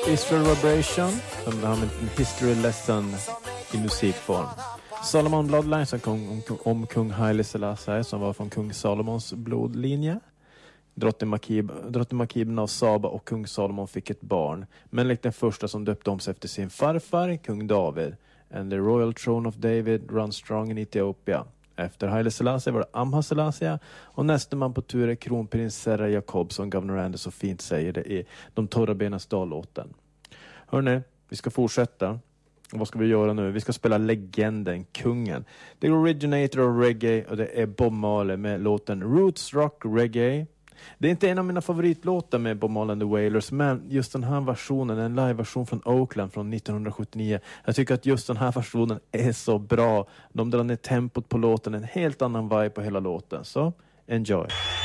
Israel Vibration, som har en history lesson i musikform. Solomon Bloodline som kom om kung Haile Selassie, som var från kung Salomons blodlinje. Drottning Makibna av Saba och kung Salomon fick ett barn, men likt den första som döpte om sig efter sin farfar, kung David. And the royal throne of David runs strong in Etiopia. Efter Haile Selassie var det Amha Selassie, och nästa man på tur är kronprins Serra Jacob, som Governor Anders så fint säger det i De torra benens dallåten. Hörrni, vi ska fortsätta. Och vad ska vi göra nu? Vi ska spela legenden, kungen. Det är originator of reggae, och det är Bob Marley med låten Roots Rock Reggae. Det är inte en av mina favoritlåtar med Bob Marley and the Wailers, men just den här versionen, en live-version från Oakland från 1979. Jag tycker att just den här versionen är så bra. De drar ner tempot på låten, en helt annan vibe på hela låten. Så, enjoy!